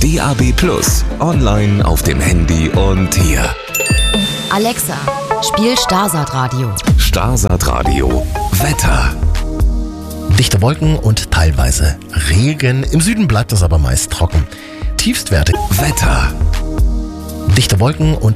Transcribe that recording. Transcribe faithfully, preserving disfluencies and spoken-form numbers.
D A B plus, online auf dem Handy und hier. Alexa, spiel Starsat Radio. Starsat Radio. Wetter. Dichte Wolken und teilweise Regen. Im Süden bleibt es aber meist trocken. Tiefstwerte. Wetter. Dichte Wolken und